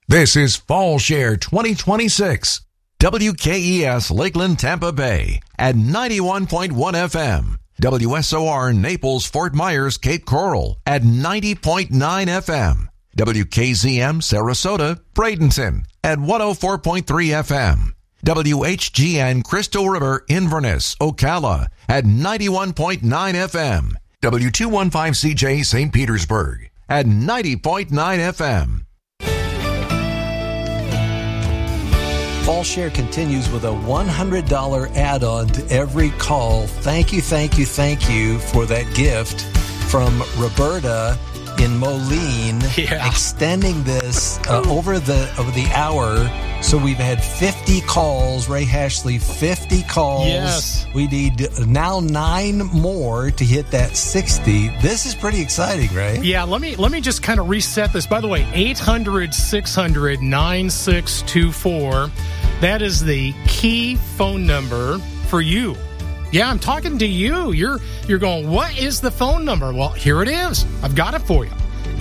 This is Fall Share 2026. WKES Lakeland, Tampa Bay at 91.1 FM. WSOR Naples, Fort Myers, Cape Coral at 90.9 FM. WKZM Sarasota, Bradenton at 104.3 FM. WHGN Crystal River, Inverness, Ocala at 91.9 FM. W215CJ St. Petersburg at 90.9 FM. Fall Share continues with a $100 add-on to every call. Thank you for that gift from Roberta in Moline, extending this over the hour. So we've had 50 calls, Ray Hashley, 50 calls. Yes. We need now 9 more to hit that 60. This is pretty exciting, right? Yeah, let me just kind of reset this. By the way, 800-600-9624. That is the key phone number for you. Yeah, I'm talking to you. You're going, what is the phone number? Well, here it is. I've got it for you.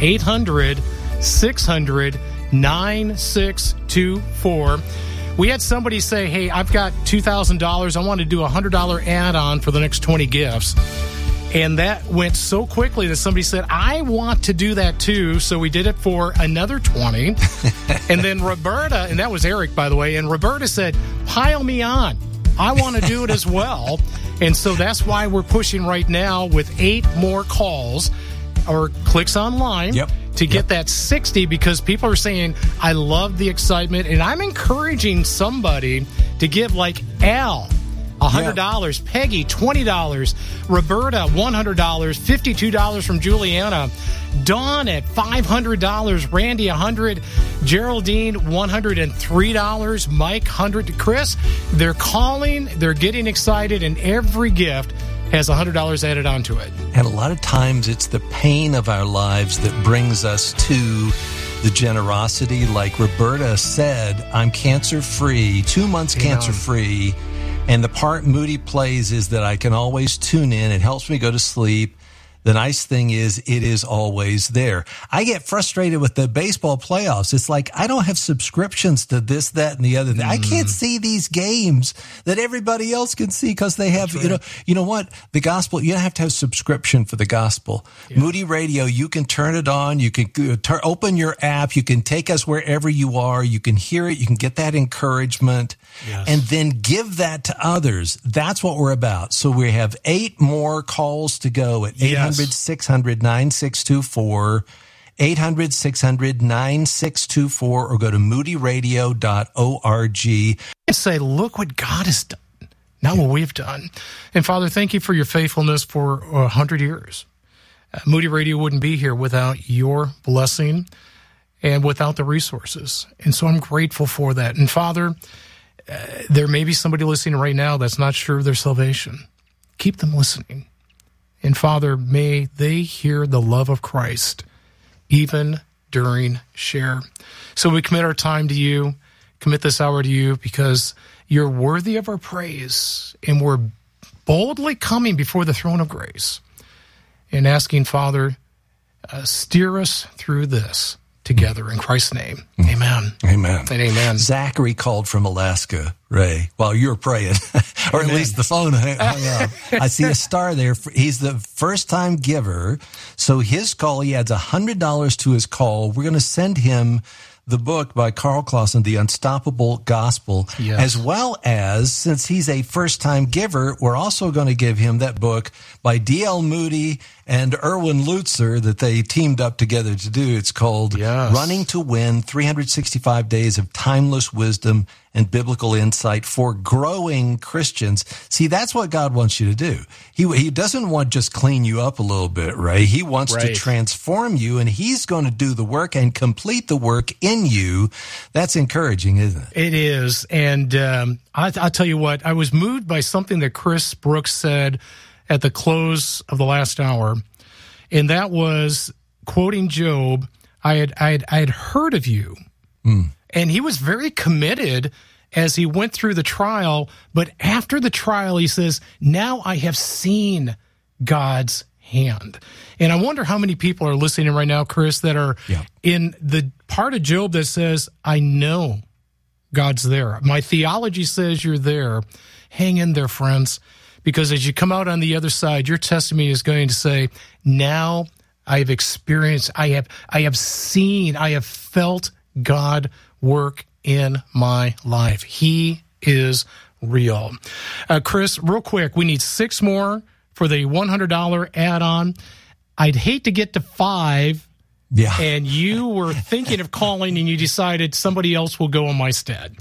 800-600-9624. We had somebody say, hey, I've got $2,000. I want to do a $100 add-on for the next 20 gifts. And that went so quickly that somebody said, I want to do that too. So we did it for another 20. And then Roberta, and that was Eric, by the way, and Roberta said, pile me on. I want to do it as well. And so that's why we're pushing right now with 8 more calls or clicks online to get that 60, because people are saying, I love the excitement. And I'm encouraging somebody to give, like Al, $100, Peggy, $20, Roberta, $100, $52 from Juliana, Dawn at $500, Randy, $100, Geraldine, $103, Mike, $100, Chris. They're calling, they're getting excited, and every gift has $100 added onto it. And a lot of times it's the pain of our lives that brings us to the generosity. Like Roberta said, I'm cancer-free, 2 months cancer-free. And the part Moody plays is that I can always tune in. It helps me go to sleep. The nice thing is it is always there. I get frustrated with the baseball playoffs. It's like I don't have subscriptions to this, that, and the other thing. I can't see these games that everybody else can see because they have, you know what? The gospel, you don't have to have subscription for the gospel. Yeah. Moody Radio, you can turn it on. You can open your app. You can take us wherever you are. You can hear it. You can get that encouragement. Yes. And then give that to others. That's what we're about. So we have 8 more calls to go at 800-600-9624, 800-600-9624, or go to moodyradio.org. And say, look what God has done, not what we've done. And Father, thank you for your faithfulness for 100 years. Moody Radio wouldn't be here without your blessing and without the resources. And so I'm grateful for that. And Father, there may be somebody listening right now that's not sure of their salvation. Keep them listening. And Father, may they hear the love of Christ even during share. So we commit our time to you, commit this hour to you, because you're worthy of our praise. And we're boldly coming before the throne of grace and asking, Father, steer us through this together in Christ's name. Amen. Amen. And amen. Zachary called from Alaska, Ray, while you were praying, or at least the phone hung up. I see a star there. He's the first-time giver. So his call, he adds $100 to his call. We're going to send him the book by Carl Clausen, The Unstoppable Gospel, as well as, since he's a first-time giver, we're also going to give him that book by D.L. Moody and Erwin Lutzer that they teamed up together to do. It's called Running to Win, 365 Days of Timeless Wisdom and Biblical Insight for Growing Christians. See, that's what God wants you to do. He doesn't want just clean you up a little bit, right? He wants to transform you, and he's going to do the work and complete the work in you. That's encouraging, isn't it? It is. And I'll tell you what, I was moved by something that Chris Brooks said at the close of the last hour, and that was, quoting Job, I had heard of you. And he was very committed as he went through the trial. But after the trial, he says, now I have seen God's hand. And I wonder how many people are listening right now, Chris, that are in the part of Job that says, I know God's there. My theology says you're there. Hang in there, friends, because as you come out on the other side, your testimony is going to say, now I have experienced, I have seen, I have felt God work in my life. He is real. Chris, real quick, we need 6 more for the $100 add-on. I'd hate to get to 5. Yeah. And you were thinking of calling and you decided somebody else will go in my stead.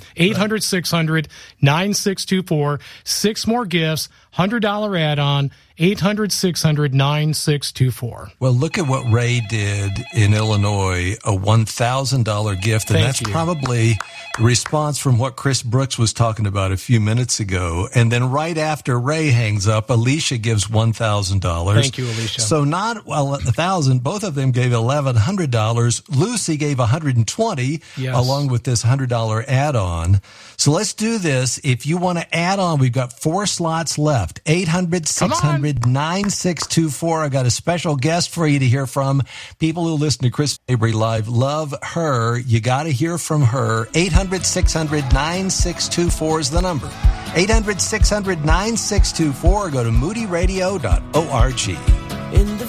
800-600-9624. 6 more gifts, $100 add-on, 800-600-9624. Well, look at what Ray did in Illinois, a $1,000 gift. And that's probably the response from what Chris Brooks was talking about a few minutes ago. And then right after Ray hangs up, Alicia gives $1,000. Thank you, Alicia. So not, $1,000, both of them gave $1,100. Lucy gave $120 along with this $100 add-on. So let's do this. If you want to add on, we've got 4 slots left. 800-600-9624. I got a special guest for you to hear from. People who listen to Chris Fabry Live love her. You got to hear from her. 800-600-9624 is the number. 800-600-9624. Go to moodyradio.org.